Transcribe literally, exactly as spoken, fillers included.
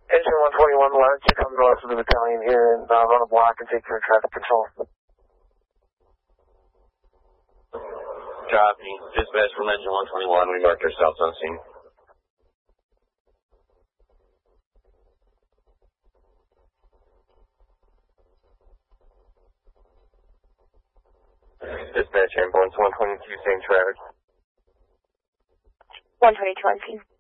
Engine one twenty-one, why don't you come north of the battalion here and uh, run a block and take care of traffic control? Copy. Dispatch from engine one twenty-one, we marked ourselves on scene. Dispatch ambulance one twenty-two, same traffic. one twenty-two on scene.